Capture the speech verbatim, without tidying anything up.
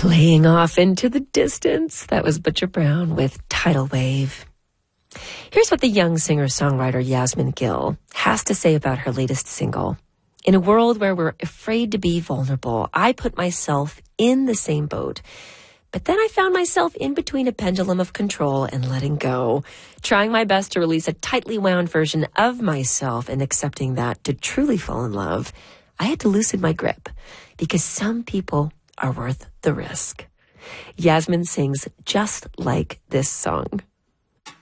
Playing off into the distance. That was Butcher Brown with Tidal Wave. Here's what the young singer-songwriter Yasmin Gill has to say about her latest single. In a world where we're afraid to be vulnerable, I put myself in the same boat. But then I found myself in between a pendulum of control and letting go, trying my best to release a tightly wound version of myself and accepting that to truly fall in love, I had to loosen my grip because some people are worth the risk. Yasmin sings just like this song.